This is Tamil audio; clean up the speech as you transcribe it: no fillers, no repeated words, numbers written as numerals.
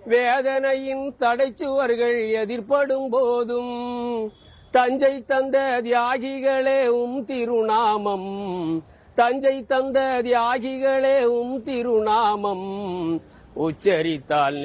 வேதனையின் தடைச்சுவர்கள் எதிர்ப்படும் போதும் தஞ்சை தந்த தியாகிகளே திருநாமம், தஞ்சை தந்த தியாகிகளே திருநாமம் உச்சரித்தால்